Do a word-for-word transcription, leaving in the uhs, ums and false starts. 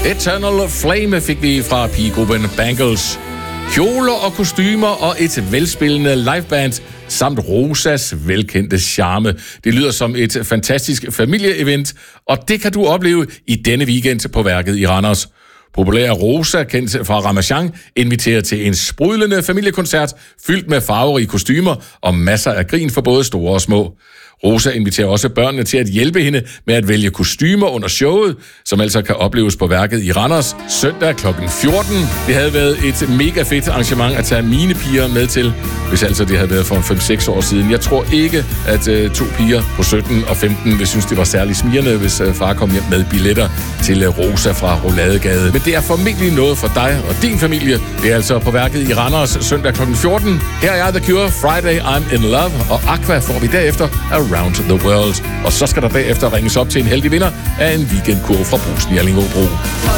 Eternal Flame fik vi fra pigegruppen Bangles. Kjoler og kostymer og et velspillende liveband samt Rosas velkendte charme. Det lyder som et fantastisk familieevent, og det kan du opleve i denne weekend på Værket i Randers. Populær Rosa, kendt fra Ramachan, inviterer til en sprudlende familiekoncert fyldt med farverige kostymer og masser af grin for både store og små. Rosa inviterer også børnene til at hjælpe hende med at vælge kostymer under showet, som altså kan opleves på Værket i Randers søndag klokken fjorten. Det havde været et mega fedt arrangement at tage mine piger med til, hvis altså det havde været for fem seks år siden. Jeg tror ikke, at uh, to piger på sytten og femten vil synes, det var særlig smirrende, hvis uh, far kom hjem med billetter til uh, Rosa fra Rouladegade. Men det er formentlig noget for dig og din familie. Det er altså på Værket i Randers søndag klokken fjorten. Her er The Cure, Friday I'm in Love, og Aqua får vi derefter Around the World. Og så skal der bagefter ringes op til en heldig vinder af en weekendkurv fra Brugsen i Allingåbro.